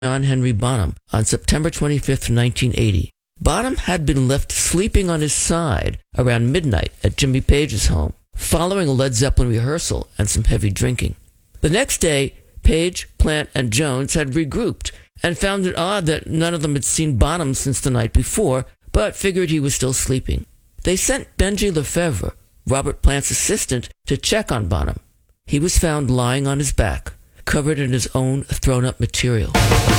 John Henry Bonham on September 25th, 1980. Bonham had been left sleeping on his side around midnight at Jimmy Page's home, following a Led Zeppelin rehearsal and some heavy drinking. The next day, Page, Plant, and Jones had regrouped and found it odd that none of them had seen Bonham since the night before, but figured he was still sleeping. They sent Benji Lefevre, Robert Plant's assistant, to check on Bonham. He was found lying on his back, covered in his own thrown-up material.